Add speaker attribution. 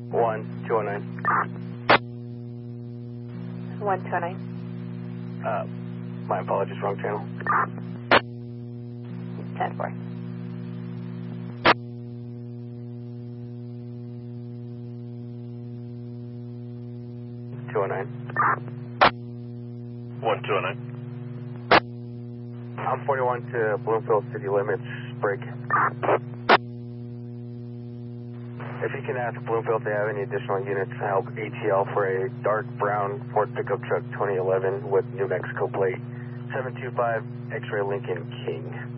Speaker 1: 1209.
Speaker 2: 129.
Speaker 1: My apologies, wrong channel.
Speaker 2: 10-4.
Speaker 1: One two oh nine. I'm 41 to Bloomfield City Limits, break. If you can ask Bloomfield if they have any additional units to help ATL for a dark brown Ford pickup truck 2011 with New Mexico plate 725 X-Ray Lincoln King.